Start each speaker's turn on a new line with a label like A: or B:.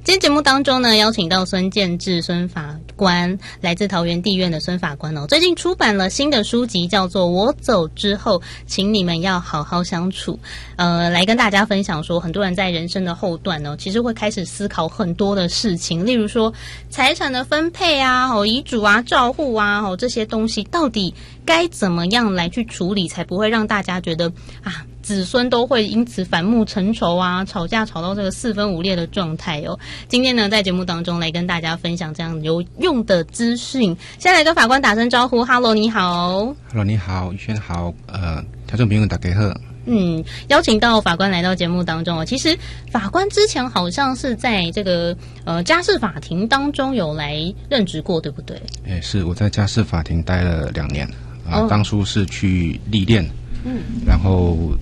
A: 今天节目当中呢，邀请到孙建志孙法官，来自桃园地院的孙法官哦，最近出版了新的书籍，叫做《我走之后，请你们要好好相处》。来跟大家分享说，很多人在人生的后段呢，其实会开始思考很多的事情，例如说财产的分配啊、遗嘱啊、照护啊、这些东西到底该怎么样来去处理，才不会让大家觉得啊，子孙都会因此反目成仇啊，吵架吵到这个四分五裂的状态哦。今天呢，在节目当中来跟大家分享这样有用的资讯。先来跟法官打声招呼 ，Hello， 你好。
B: Hello， 你好，宇轩好，听众朋友大家好。
A: 邀请到法官来到节目当中哦。其实法官之前好像是在这个家事法庭当中有来任职过，对不对？
B: 是我在家事法庭待了2年啊，当初是去历练。然后